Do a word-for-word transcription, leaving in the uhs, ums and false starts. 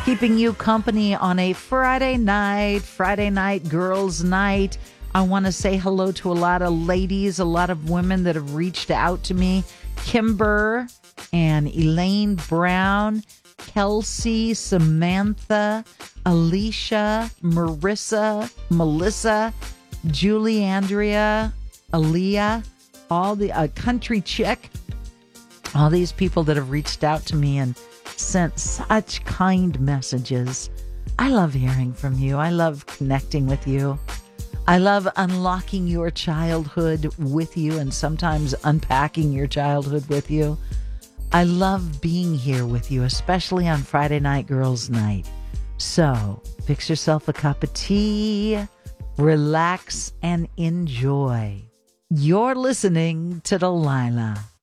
keeping you company on a Friday night, Friday night girls' night. I want to say hello to a lot of ladies, a lot of women that have reached out to me. Kimber and Elaine Brown, Kelsey, Samantha, Alicia, Marissa, Melissa, Julie, Andrea, Aaliyah, all the uh, country chick, all these people that have reached out to me and sent such kind messages. I love hearing from you. I love connecting with you. I love unlocking your childhood with you and sometimes unpacking your childhood with you. I love being here with you, especially on Friday Night Girls Night. So fix yourself a cup of tea, relax, and enjoy. You're listening to Delilah.